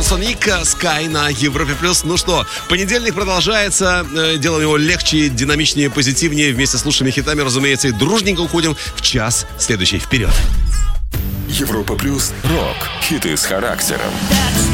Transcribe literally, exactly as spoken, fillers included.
Соник, Sky на Европе плюс. Ну что, понедельник продолжается. Делаем его легче, динамичнее, позитивнее. Вместе с лучшими хитами, разумеется, и дружненько уходим в час следующий. Вперед! Европа плюс рок. Хиты с характером.